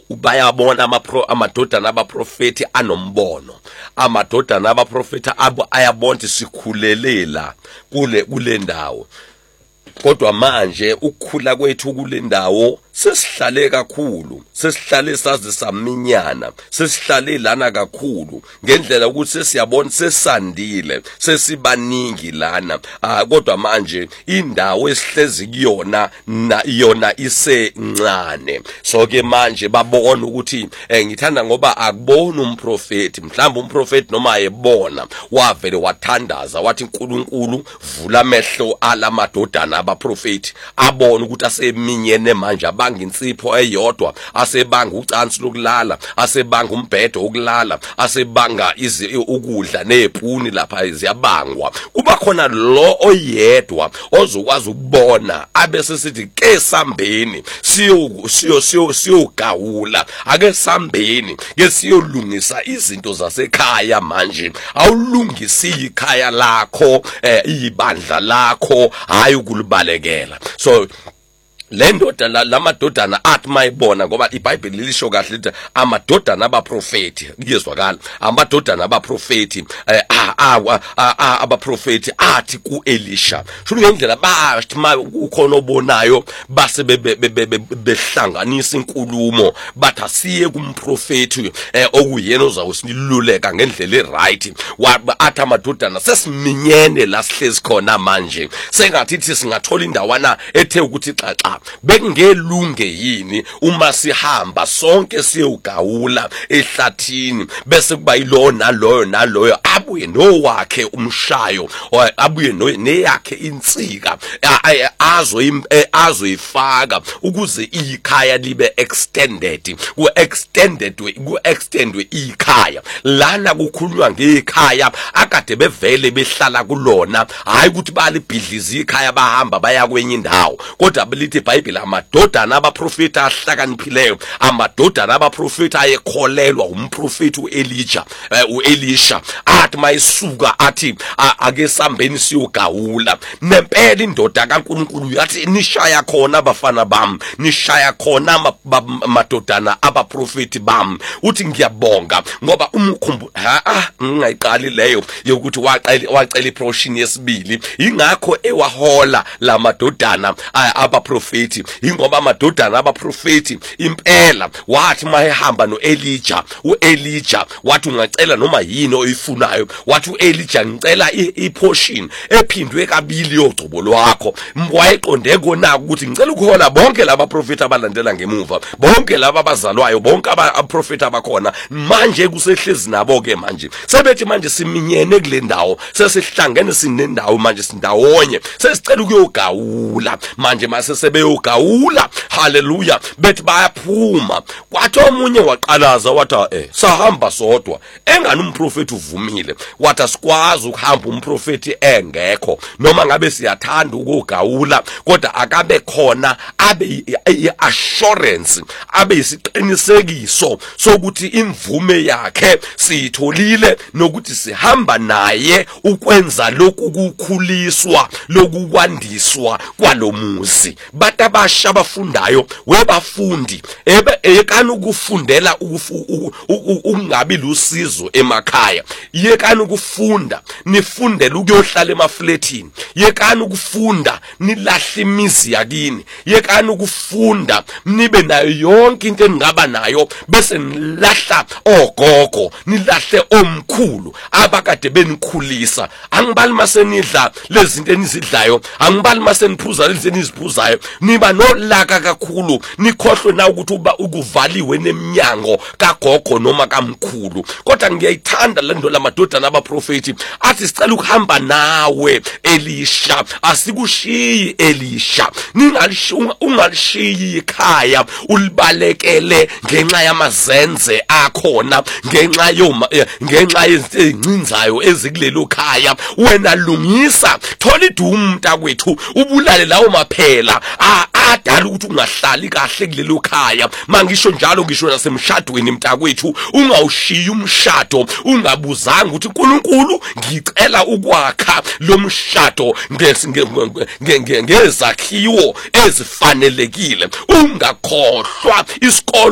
bayabona amadodana abaprofeti anombono, amadodana abaprofeti ayabona sikhulelela kule ndawo. Kodwa manje ukukhula kwethu kule ndawo sesihlale kakhulu, sesihlale sazi saminyana, sesihlale lana kakhulu ngendlela ukuthi sesiyabona sesandile, sesibaningi lana. Kodwa manje indawo esihlezi kuyona yona isencane. So ke manje babona ukuthi ngithanda ngoba akubona umprofeti, mhlawumbe umprofeti noma ayebona wavele wathandaza wathi uNkulunkulu vula amehlo alamadodana abaprofeti abona ukuthi aseminyene manje insipho eyodwa, asebanga ucansi lokulala, asebanga umbhedo wokulala, asebanga ukudla nezipuni lapha ziyabangwa. Kuba khona lo oyedwa ozokwazi ukubona abese sithi ke sambeni siyogawula, ake sambeni ke siyolungisa izinto zasekhaya. Manje awulungisi ikhaya lakho, ibandla lakho, hayi ukulubalekela. So lento lamadodana athi mayibona, ngoba iBhayibheli lisho kahle lithi amadodana abaprofeti, kuyezwakala amadodana abaprofeti abaprofeti athi kuElisha sho ngendlela bathi kukhona obonayo base behlanganisa inkulumo bathi asiye kumprofeti okuyena ozawusiluleka ngendlela eright. Athi amadodana sesiminyene la sihlezi khona manje, sengathi singathola indawana ethe ukuthi xaxa bekungelunge yini uma sihamba sonke siyogawula ehlathini bese kuba yilo naloyo abuye nowakhe umshayo, abuye neyakhe insika azoyifaka ukuze ikhaya libe extended, ku-extendwe ikhaya. Lana kukhulunywa ngekhaya akade bevele behlala kulona, hayi ukuthi balibhidliza ikhaya bahamba baya kwenye indawo. Kodwa lithi iBhayibheli amadodana abaprofeti ahlakaniphileyo, amadodana abaprofeti ayekholelwa umprofeti uElisha athi mayisuka athi ake sambeni siyogawula. Nempela indoda kaNkulunkulu yathi nishaya khona abafana bami, nishaya khona amadodana abaprofeti bami. Uthi ngiyabonga ngoba ngingayiqali leyo yokuthi wacela iportion yesibili, ingakho ewahola la madodana abaprofeti, ingoba amadodana abaprofeti impela wathi mayehamba noElijah, uElijah wathi ungacela noma yini oyifunayo, wathi uElijah ngicela iportion ephindwe kabili yogcobo lwakho. Wayeqonde kona ukuthi ngicela ukuhola bonke laba profeti abalandela ngemuva, bonke laba abazalwayo, bonke abaprofeti abakhona manje kusehlezi nabo. Ke manje sebethi manje siminyene kule ndawo, sesihlangene sinendawo manje sindawonye, sesicela ukuyogawula manje mase sebeyogawula. Haleluya. Bethi bayaphuma, kwathi omunye waqalaza wathi sahamba sodwa, engani umprofeti uvumile, wathi asikwazi ukuhamba umprofeti engekho, noma ngabe siyathanda ukugawula kodwa akabe khona abe assurance, abe isiqinisekiso sokuthi imvume yakhe siyitholile nokuthi sihamba naye ukwenza lokhu kukhuliswa lokukwandiswa kwalomuzi. Bathi abasha abafundayo, webafundi ekani ukufundela ungabi lusizo emakhaya, yekani ukufunda nifundele ukuyohlala emafletini, yekani ukufunda nilahle imizi yakini, yekani ukufunda nibe nayo yonke into eningaba nayo bese nilahla ogogo, nilahle omkhulu abakade benikhulisa. Angibali masenidla lezi zinto enizidlayo, angibali maseniphuza lezi zinto eniziphuzayo, niba nolaka kakhulu, nikhohlwe na ukuthi ukuvaliwe neminyango kagogo noma kamkhulu. Kodwa ngiyayithanda lento lamadodana abaprofeti athi sicela ukuhamba nawe Elisha, asikushiyi Elisha, ungalishiyi ikhaya ulibalekele ngenxa yamazenze akhona, ngenxa yezincinzayo ezikulelo khaya. Wena lungisa, thola idumu mntakwethu, ubulale lawo maphela adala ukuthi ungahlali kahle kulelo khaya. Mangisho njalo ngisho nasemshadweni mntakwethu, ungawushiyi umshado ungabuzanga ukuthi uNkulunkulu ngicela ukwakha lo mshado ngezakhiwo ezifanelekile. Ungakhohlwa isikolo